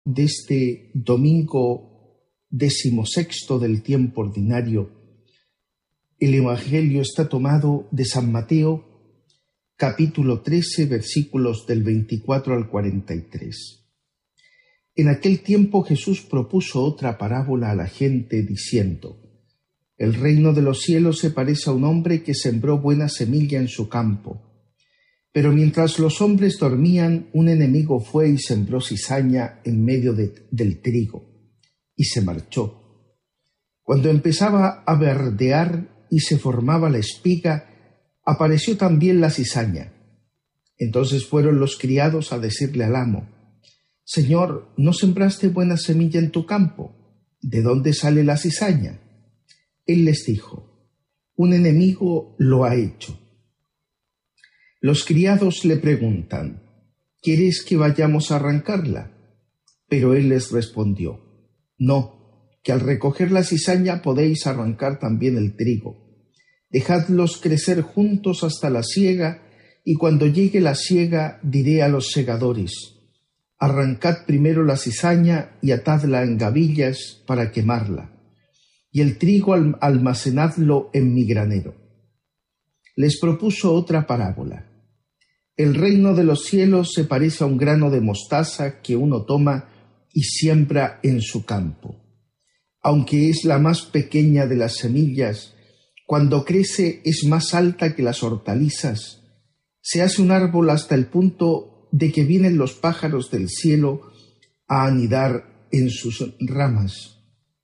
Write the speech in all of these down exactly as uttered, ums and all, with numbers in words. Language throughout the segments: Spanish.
De este domingo decimosexto del tiempo ordinario, el Evangelio está tomado de San Mateo, capítulo trece, versículos del veinticuatro al cuarenta y tres. En aquel tiempo Jesús propuso otra parábola a la gente diciendo: El reino de los cielos se parece a un hombre que sembró buena semilla en su campo. Pero mientras los hombres dormían, un enemigo fue y sembró cizaña en medio de, del trigo, y se marchó. Cuando empezaba a verdear y se formaba la espiga, apareció también la cizaña. Entonces fueron los criados a decirle al amo: Señor, ¿no sembraste buena semilla en tu campo? ¿De dónde sale la cizaña? Él les dijo: Un enemigo lo ha hecho. Los criados le preguntan: ¿Quieres que vayamos a arrancarla? Pero él les respondió: No, que al recoger la cizaña podéis arrancar también el trigo. Dejadlos crecer juntos hasta la siega, y cuando llegue la siega diré a los segadores: Arrancad primero la cizaña y atadla en gavillas para quemarla, y el trigo almacenadlo en mi granero. Les propuso otra parábola. El reino de los cielos se parece a un grano de mostaza que uno toma y siembra en su campo. Aunque es la más pequeña de las semillas, cuando crece es más alta que las hortalizas. Se hace un árbol hasta el punto de que vienen los pájaros del cielo a anidar en sus ramas.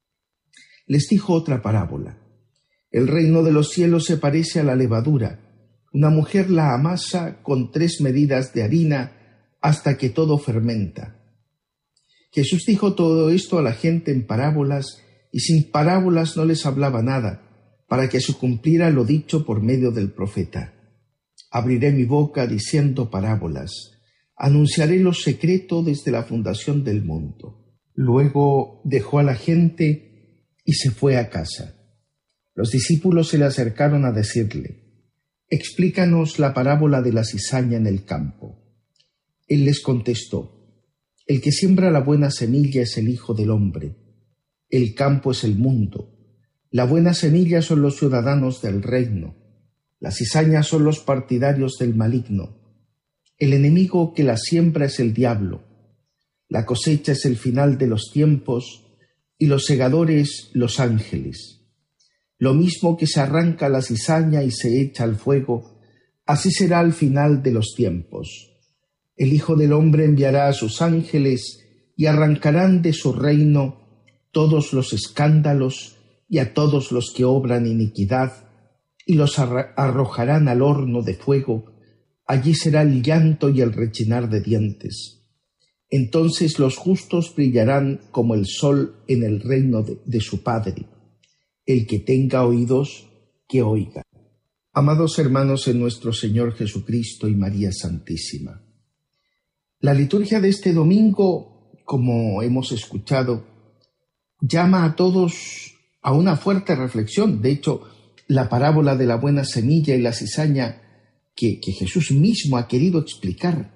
Les dijo otra parábola. El reino de los cielos se parece a la levadura. Una mujer la amasa con tres medidas de harina hasta que todo fermenta. Jesús dijo todo esto a la gente en parábolas, y sin parábolas no les hablaba nada, para que se cumpliera lo dicho por medio del profeta. Abriré mi boca diciendo parábolas, anunciaré lo secreto desde la fundación del mundo. Luego dejó a la gente y se fue a casa. Los discípulos se le acercaron a decirle: Explícanos la parábola de la cizaña en el campo. Él les contestó: El que siembra la buena semilla es el Hijo del Hombre. El campo es el mundo. La buena semilla son los ciudadanos del reino. La cizaña son los partidarios del maligno. El enemigo que la siembra es el diablo. La cosecha es el final de los tiempos y los segadores los ángeles. Lo mismo que se arranca la cizaña y se echa al fuego, así será al final de los tiempos. El Hijo del Hombre enviará a sus ángeles y arrancarán de su reino todos los escándalos y a todos los que obran iniquidad, y los arrojarán al horno de fuego. Allí será el llanto y el rechinar de dientes. Entonces los justos brillarán como el sol en el reino de, de su Padre. El que tenga oídos, que oiga. Amados hermanos en nuestro Señor Jesucristo y María Santísima, la liturgia de este domingo, como hemos escuchado, llama a todos a una fuerte reflexión. De hecho, la parábola de la buena semilla y la cizaña que, que Jesús mismo ha querido explicar,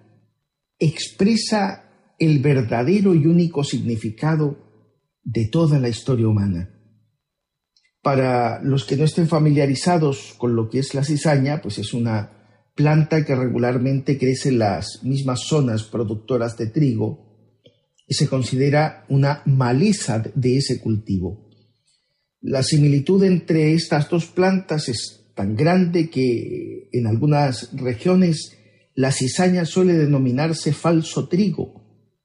expresa el verdadero y único significado de toda la historia humana. Para los que no estén familiarizados con lo que es la cizaña, pues es una planta que regularmente crece en las mismas zonas productoras de trigo y se considera una maleza de ese cultivo. La similitud entre estas dos plantas es tan grande que en algunas regiones la cizaña suele denominarse falso trigo.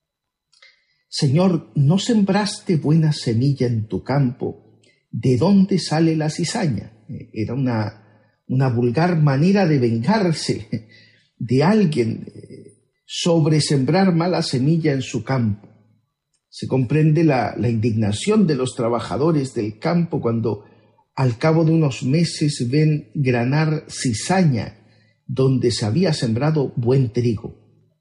Señor, ¿no sembraste buena semilla en tu campo? ¿De dónde sale la cizaña? Era una, una vulgar manera de vengarse de alguien sobre sembrar mala semilla en su campo. Se comprende la, la indignación de los trabajadores del campo cuando al cabo de unos meses ven granar cizaña donde se había sembrado buen trigo.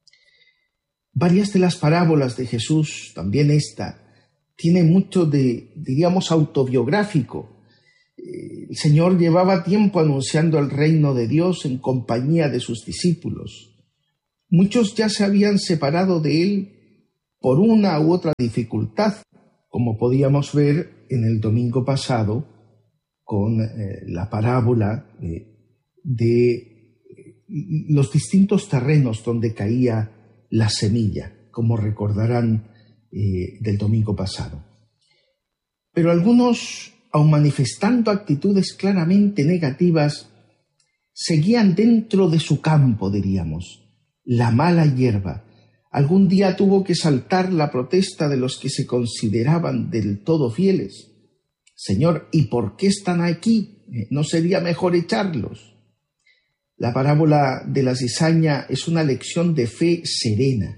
Varias de las parábolas de Jesús, también esta, tiene mucho de, diríamos, autobiográfico. El Señor llevaba tiempo anunciando el reino de Dios en compañía de sus discípulos. Muchos ya se habían separado de Él por una u otra dificultad, como podíamos ver en el domingo pasado con eh, la parábola eh, de los distintos terrenos donde caía la semilla, como recordarán eh, del domingo pasado. Pero algunos, aun manifestando actitudes claramente negativas, seguían dentro de su campo, diríamos, la mala hierba. Algún día tuvo que saltar la protesta de los que se consideraban del todo fieles. Señor, ¿y por qué están aquí? ¿No sería mejor echarlos? La parábola de la cizaña es una lección de fe serena.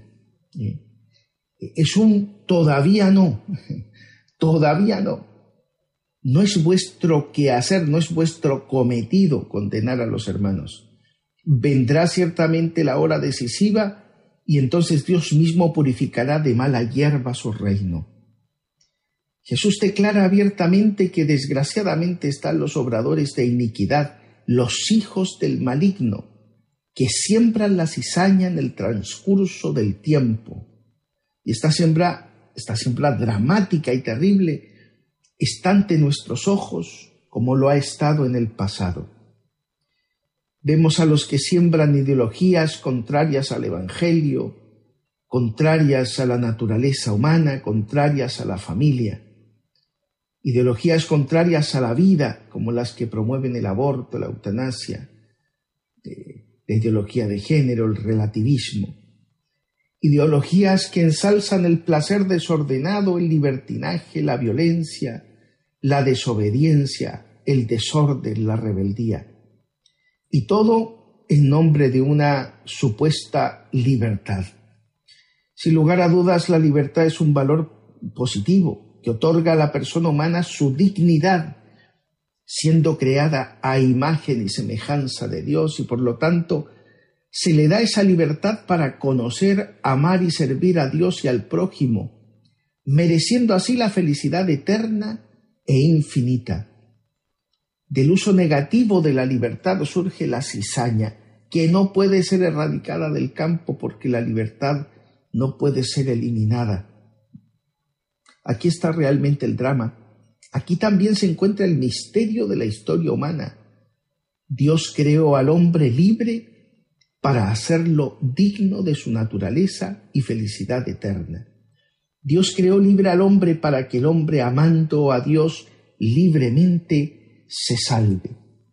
Es un todavía no, todavía no. No es vuestro quehacer, no es vuestro cometido condenar a los hermanos. Vendrá ciertamente la hora decisiva y entonces Dios mismo purificará de mala hierba su reino. Jesús declara abiertamente que desgraciadamente están los obradores de iniquidad, los hijos del maligno, que siembran la cizaña en el transcurso del tiempo. Y esta siembra, esta siembra dramática y terrible está ante nuestros ojos como lo ha estado en el pasado. Vemos a los que siembran ideologías contrarias al Evangelio, contrarias a la naturaleza humana, contrarias a la familia. Ideologías contrarias a la vida, como las que promueven el aborto, la eutanasia, la ideología de género, el relativismo. Ideologías que ensalzan el placer desordenado, el libertinaje, la violencia, la desobediencia, el desorden, la rebeldía. Y todo en nombre de una supuesta libertad. Sin lugar a dudas, la libertad es un valor positivo que otorga a la persona humana su dignidad, siendo creada a imagen y semejanza de Dios, y por lo tanto se le da esa libertad para conocer, amar y servir a Dios y al prójimo, mereciendo así la felicidad eterna e infinita. Del uso negativo de la libertad surge la cizaña, que no puede ser erradicada del campo porque la libertad no puede ser eliminada. Aquí está realmente el drama. Aquí también se encuentra el misterio de la historia humana. Dios creó al hombre libre para hacerlo digno de su naturaleza y felicidad eterna. Dios creó libre al hombre para que el hombre, amando a Dios libremente, se salve.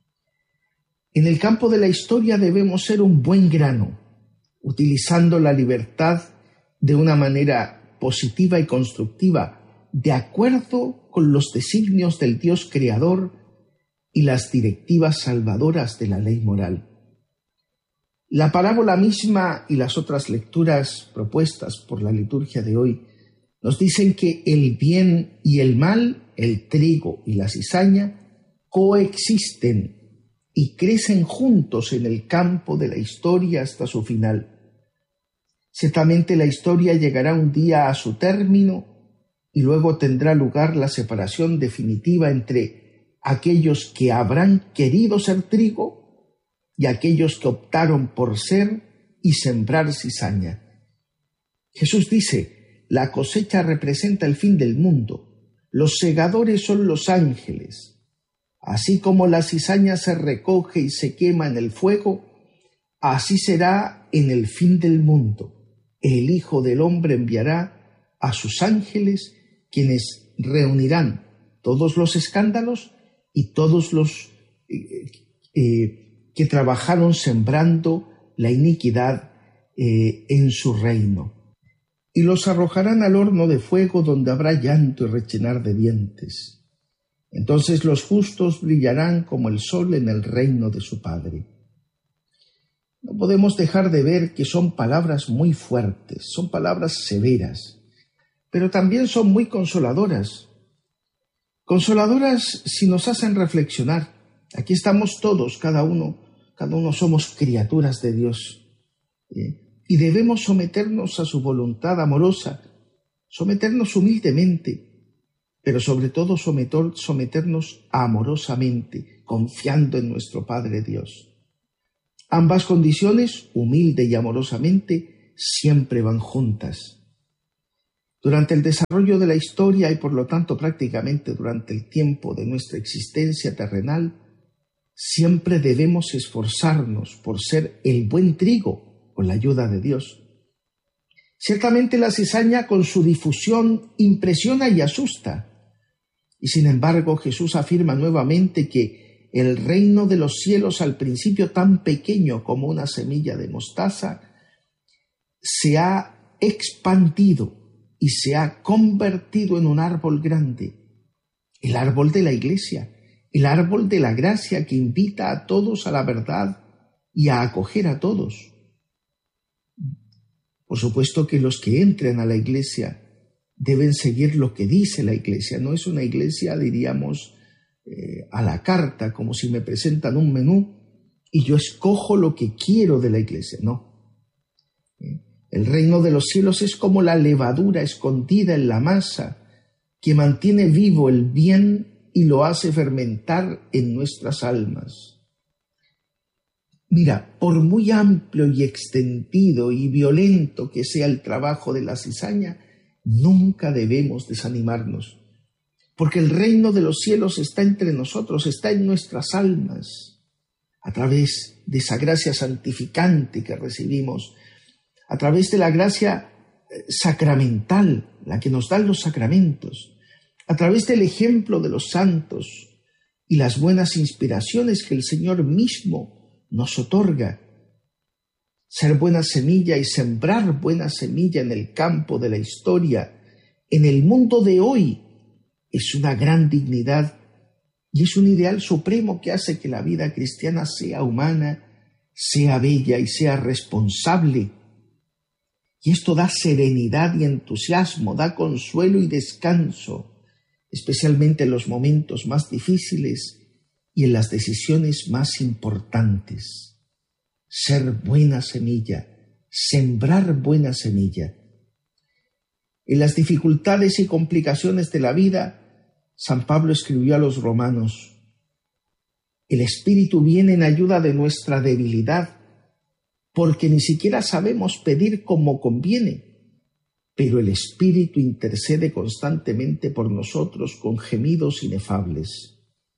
En el campo de la historia debemos ser un buen grano, utilizando la libertad de una manera positiva y constructiva, de acuerdo con los designios del Dios creador y las directivas salvadoras de la ley moral. La parábola misma y las otras lecturas propuestas por la liturgia de hoy nos dicen que el bien y el mal, el trigo y la cizaña, coexisten y crecen juntos en el campo de la historia hasta su final. Ciertamente la historia llegará un día a su término y luego tendrá lugar la separación definitiva entre aquellos que habrán querido ser trigo y aquellos que optaron por ser y sembrar cizaña. Jesús dice, la cosecha representa el fin del mundo, los segadores son los ángeles. Así como la cizaña se recoge y se quema en el fuego, así será en el fin del mundo. El Hijo del Hombre enviará a sus ángeles, quienes reunirán todos los escándalos y todos los eh, eh, que trabajaron sembrando la iniquidad eh, en su reino. Y los arrojarán al horno de fuego donde habrá llanto y rechinar de dientes. Entonces los justos brillarán como el sol en el reino de su Padre. No podemos dejar de ver que son palabras muy fuertes, son palabras severas, pero también son muy consoladoras. Consoladoras si nos hacen reflexionar. Aquí estamos todos, cada uno, cada uno somos criaturas de Dios. ¿eh? Y debemos someternos a su voluntad amorosa, someternos humildemente, pero sobre todo someter, someternos amorosamente, confiando en nuestro Padre Dios. Ambas condiciones, humilde y amorosamente, siempre van juntas. Durante el desarrollo de la historia y por lo tanto prácticamente durante el tiempo de nuestra existencia terrenal, siempre debemos esforzarnos por ser el buen trigo con la ayuda de Dios. Ciertamente la cizaña con su difusión impresiona y asusta. Y sin embargo Jesús afirma nuevamente que el reino de los cielos, al principio tan pequeño como una semilla de mostaza, se ha expandido y se ha convertido en un árbol grande, el árbol de la Iglesia, el árbol de la gracia que invita a todos a la verdad y a acoger a todos. Por supuesto que los que entren a la Iglesia deben seguir lo que dice la Iglesia. No es una Iglesia, diríamos, eh, a la carta, como si me presentan un menú y yo escojo lo que quiero de la Iglesia. No. ¿Eh? El reino de los cielos es como la levadura escondida en la masa que mantiene vivo el bien y lo hace fermentar en nuestras almas. Mira, por muy amplio y extendido y violento que sea el trabajo de la cizaña, nunca debemos desanimarnos, porque el reino de los cielos está entre nosotros, está en nuestras almas, a través de esa gracia santificante que recibimos, a través de la gracia sacramental, la que nos dan los sacramentos, a través del ejemplo de los santos y las buenas inspiraciones que el Señor mismo nos otorga. Ser buena semilla y sembrar buena semilla en el campo de la historia, en el mundo de hoy, es una gran dignidad y es un ideal supremo que hace que la vida cristiana sea humana, sea bella y sea responsable. Y esto da serenidad y entusiasmo, da consuelo y descanso, especialmente en los momentos más difíciles y en las decisiones más importantes. Ser buena semilla, sembrar buena semilla. En las dificultades y complicaciones de la vida, San Pablo escribió a los romanos: el Espíritu viene en ayuda de nuestra debilidad, porque ni siquiera sabemos pedir como conviene, pero el Espíritu intercede constantemente por nosotros con gemidos inefables.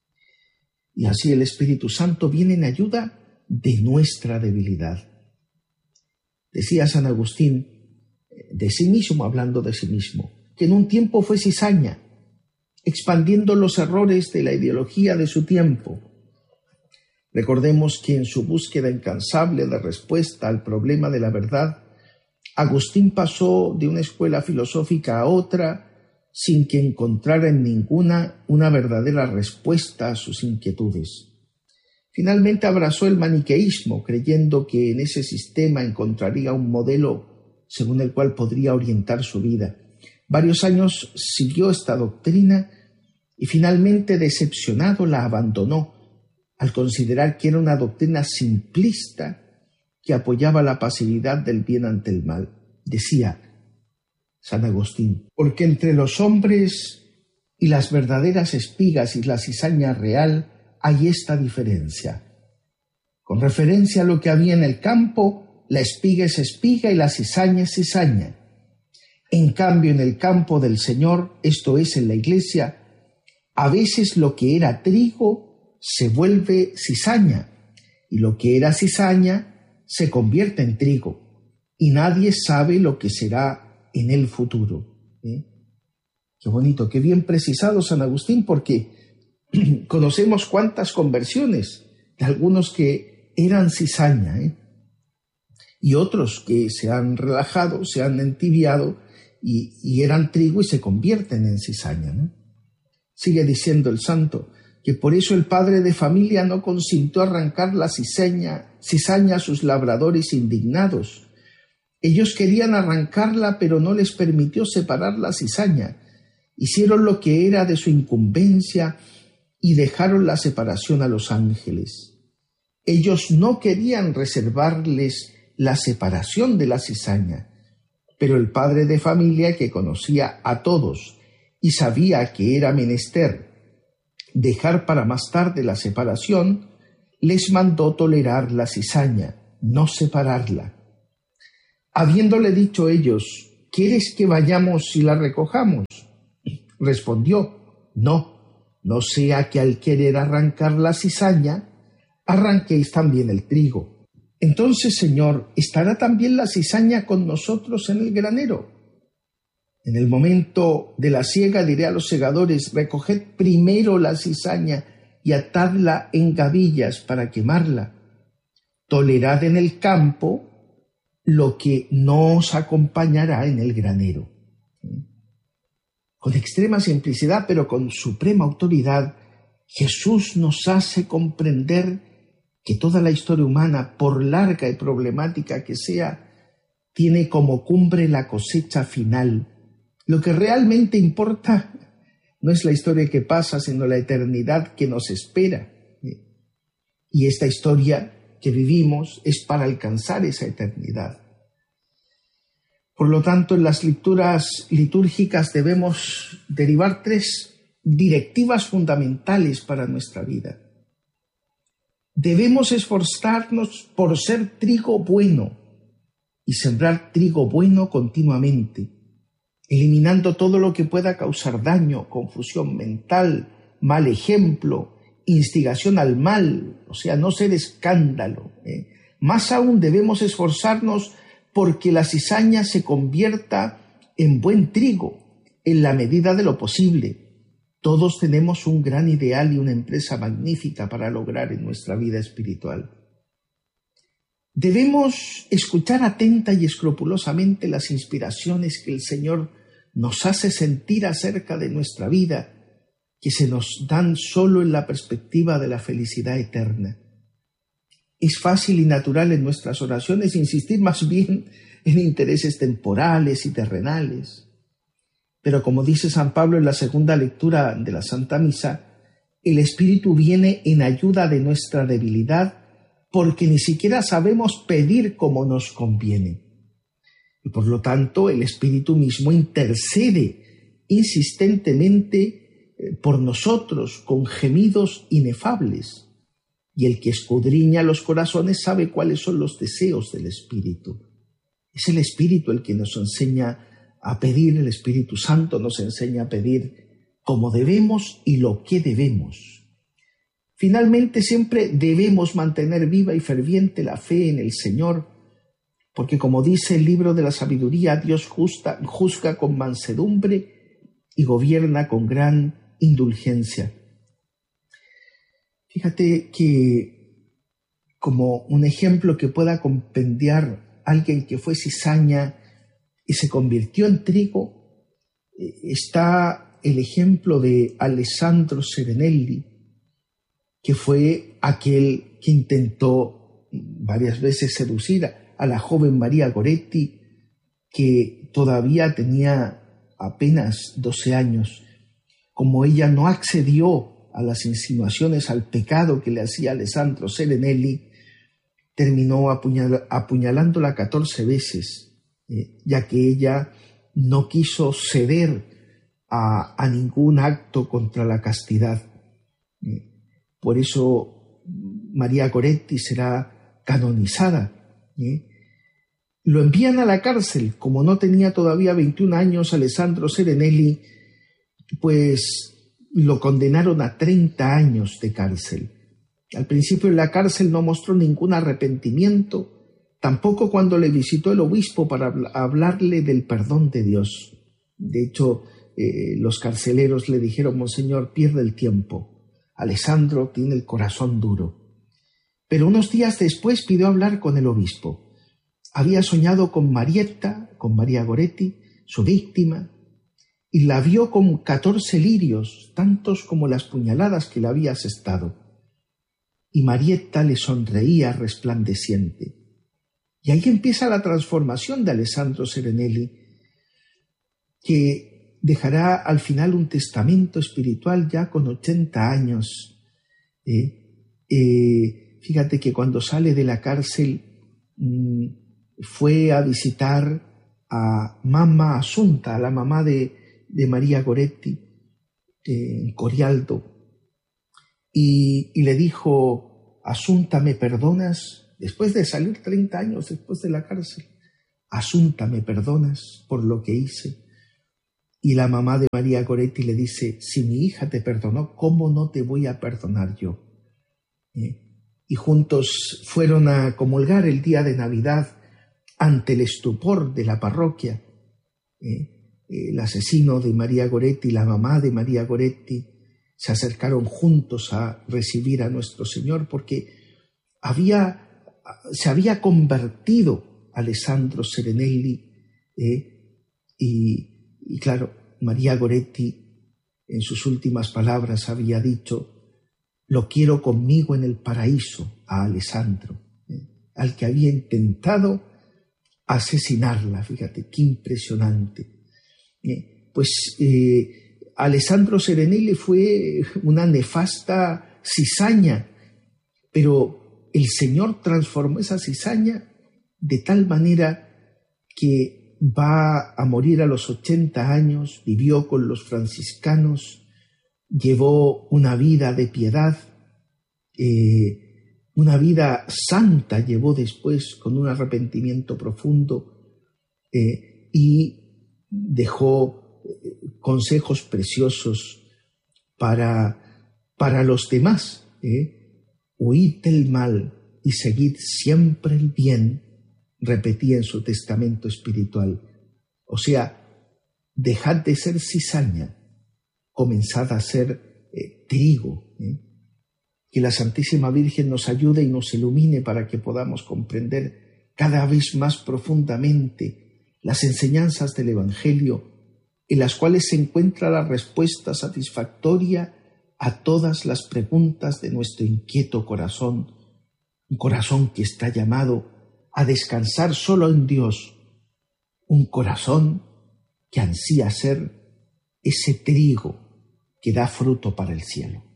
Y así el Espíritu Santo viene en ayuda de nuestra debilidad. Decía San Agustín de sí mismo, hablando de sí mismo, que en un tiempo fue cizaña, expandiendo los errores de la ideología de su tiempo. Recordemos que en su búsqueda incansable de respuesta al problema de la verdad, Agustín pasó de una escuela filosófica a otra sin que encontrara en ninguna una verdadera respuesta a sus inquietudes. Finalmente abrazó el maniqueísmo, creyendo que en ese sistema encontraría un modelo según el cual podría orientar su vida. Varios años siguió esta doctrina y finalmente, decepcionado, la abandonó al considerar que era una doctrina simplista que apoyaba la pasividad del bien ante el mal. Decía San Agustín: porque entre los hombres y las verdaderas espigas y la cizaña real hay esta diferencia. Con referencia a lo que había en el campo, la espiga es espiga y la cizaña es cizaña. En cambio, en el campo del Señor, esto es, en la Iglesia, a veces lo que era trigo se vuelve cizaña y lo que era cizaña se convierte en trigo y nadie sabe lo que será en el futuro. ¿Eh? Qué bonito, qué bien precisado San Agustín, porque conocemos cuántas conversiones de algunos que eran cizaña, ¿eh? y otros que se han relajado, se han entibiado y, y eran trigo y se convierten en cizaña, ¿no? Sigue diciendo el santo que por eso el padre de familia no consintió arrancar la cizaña, cizaña a sus labradores indignados. Ellos querían arrancarla, pero no les permitió separar la cizaña. Hicieron lo que era de su incumbencia y dejaron la separación a los ángeles. Ellos no querían reservarles la separación de la cizaña, pero el padre de familia, que conocía a todos y sabía que era menester dejar para más tarde la separación, les mandó tolerar la cizaña, no separarla. Habiéndole dicho ellos ¿quieres que vayamos y la recojamos? Respondió, no, no sea que al querer arrancar la cizaña, arranquéis también el trigo. Entonces, Señor, ¿estará también la cizaña con nosotros en el granero? En el momento de la siega diré a los segadores, recoged primero la cizaña y atadla en gavillas para quemarla. Tolerad en el campo lo que no os acompañará en el granero. Con extrema simplicidad, pero con suprema autoridad, Jesús nos hace comprender que toda la historia humana, por larga y problemática que sea, tiene como cumbre la cosecha final. Lo que realmente importa no es la historia que pasa, sino la eternidad que nos espera. Y esta historia que vivimos es para alcanzar esa eternidad. Por lo tanto, en las lecturas litúrgicas debemos derivar tres directivas fundamentales para nuestra vida. Debemos esforzarnos por ser trigo bueno y sembrar trigo bueno continuamente, eliminando todo lo que pueda causar daño, confusión mental, mal ejemplo, instigación al mal, o sea, no ser escándalo. ¿eh? Más aún debemos esforzarnos porque la cizaña se convierta en buen trigo, en la medida de lo posible. Todos tenemos un gran ideal y una empresa magnífica para lograr en nuestra vida espiritual. Debemos escuchar atenta y escrupulosamente las inspiraciones que el Señor nos hace sentir acerca de nuestra vida, que se nos dan solo en la perspectiva de la felicidad eterna. Es fácil y natural en nuestras oraciones insistir más bien en intereses temporales y terrenales. Pero como dice San Pablo en la segunda lectura de la Santa Misa, el Espíritu viene en ayuda de nuestra debilidad porque ni siquiera sabemos pedir como nos conviene. Y por lo tanto, el Espíritu mismo intercede insistentemente por nosotros con gemidos inefables. Y el que escudriña los corazones sabe cuáles son los deseos del Espíritu. Es el Espíritu el que nos enseña a pedir, el Espíritu Santo nos enseña a pedir como debemos y lo que debemos. Finalmente, siempre debemos mantener viva y ferviente la fe en el Señor, porque como dice el libro de la sabiduría, Dios justa, juzga con mansedumbre y gobierna con gran indulgencia. Fíjate que como un ejemplo que pueda compendiar alguien que fue cizaña y se convirtió en trigo, está el ejemplo de Alessandro Serenelli, que fue aquel que intentó varias veces seducir a la joven María Goretti, que todavía tenía apenas doce años. Como ella no accedió a las insinuaciones, al pecado que le hacía Alessandro Serenelli, terminó apuñal, apuñalándola catorce veces. Eh, ya que ella no quiso ceder a, a ningún acto contra la castidad. Eh, por eso María Goretti será canonizada. Eh. Lo envían a la cárcel. Como no tenía todavía veintiún años, Alessandro Serenelli, pues lo condenaron a treinta años de cárcel. Al principio en la cárcel no mostró ningún arrepentimiento, tampoco cuando le visitó el obispo para hablarle del perdón de Dios. De hecho, eh, los carceleros le dijeron: Monseñor, pierde el tiempo. Alessandro tiene el corazón duro. Pero unos días después pidió hablar con el obispo. Había soñado con Marietta, con María Goretti, su víctima, y la vio con catorce lirios, tantos como las puñaladas que le había asestado. Y Marietta le sonreía resplandeciente. Y ahí empieza la transformación de Alessandro Serenelli, que dejará al final un testamento espiritual ya con ochenta años. Eh, eh, fíjate que cuando sale de la cárcel mmm, fue a visitar a Mamma Assunta, a la mamá de, de María Goretti, eh, en Corialdo, y, y le dijo: Assunta, ¿me perdonas? Después de salir treinta años después de la cárcel, Asunta, ¿me perdonas por lo que hice? Y la mamá de María Goretti le dice, si mi hija te perdonó, ¿cómo no te voy a perdonar yo? ¿Eh? Y juntos fueron a comulgar el día de Navidad ante el estupor de la parroquia. ¿Eh? El asesino de María Goretti y la mamá de María Goretti se acercaron juntos a recibir a nuestro Señor porque había, se había convertido Alessandro Serenelli eh, y, y claro, María Goretti en sus últimas palabras había dicho, lo quiero conmigo en el paraíso a Alessandro, eh, al que había intentado asesinarla. Fíjate, qué impresionante. Eh, pues eh, Alessandro Serenelli fue una nefasta cizaña, pero el Señor transformó esa cizaña de tal manera que va a morir a los ochenta años, vivió con los franciscanos, llevó una vida de piedad, eh, una vida santa llevó después con un arrepentimiento profundo eh, y dejó eh, consejos preciosos para, para los demás. Eh. Huid del mal y seguid siempre el bien, repetía en su testamento espiritual. O sea, dejad de ser cizaña, comenzad a ser eh, trigo. ¿eh? Que la Santísima Virgen nos ayude y nos ilumine para que podamos comprender cada vez más profundamente las enseñanzas del Evangelio, en las cuales se encuentra la respuesta satisfactoria a todas las preguntas de nuestro inquieto corazón, un corazón que está llamado a descansar solo en Dios, un corazón que ansía ser ese trigo que da fruto para el cielo.